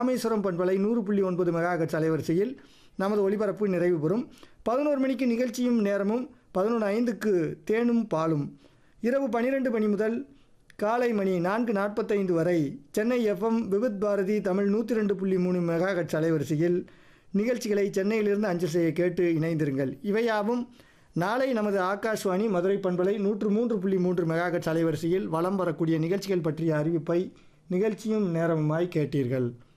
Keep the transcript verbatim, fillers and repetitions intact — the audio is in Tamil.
ராமேஸ்வரம் பண்பலை நூறு புள்ளி ஒன்பது மெகாஹெர்ட்ஸ் அலைவரிசையில் நமது ஒளிபரப்பு நிறைவு பெறும். பதினோரு மணிக்கு நிகழ்ச்சியும் நேரமும், பதினொன்று ஐந்துக்கு தேனும் பாலும், இரவு பன்னிரெண்டு மணி முதல் காலை மணி நான்கு நாற்பத்தைந்து வரை சென்னை எஃப்எம் விவித் பாரதி தமிழ் நூற்றி ரெண்டு புள்ளி மூணு மெகாஹெர்ட்ஸ் அலைவரிசையில் நிகழ்ச்சிகளை சென்னையிலிருந்து அஞ்சல் செய்ய கேட்டு இணைந்திருங்கள். இவையாவும் நாளை நமது ஆகாஷ்வாணி மதுரை பண்பலை நூற்று மூன்று புள்ளி மூன்று மெகாஹெர்ட்ஸ் அலைவரிசையில் வலம் வரக்கூடிய நிகழ்ச்சிகள் பற்றிய அறிவிப்பை நிகழ்ச்சியும் நேரமுமாய் கேட்டீர்கள்.